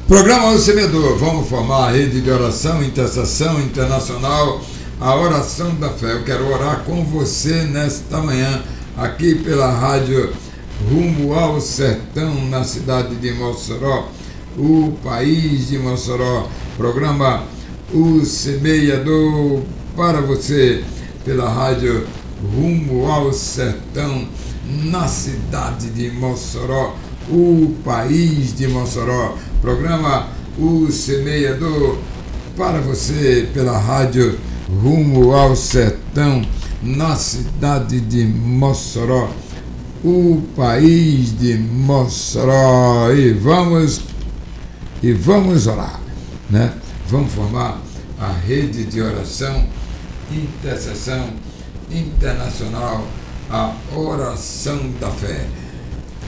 Programa O Semeador, vamos formar a rede de oração, intercessão internacional, a oração da fé. Eu quero orar com você nesta manhã, aqui pela rádio Rumo ao Sertão, na cidade de Mossoró, o país de Mossoró. Programa O Semeador para você, pela rádio Rumo ao Sertão, na cidade de Mossoró, o país de Mossoró. Programa O Semeador para você pela rádio Rumo ao Sertão, na cidade de Mossoró, o país de Mossoró. E vamos orar, né? Vamos formar a rede de oração, intercessão internacional, a oração da fé.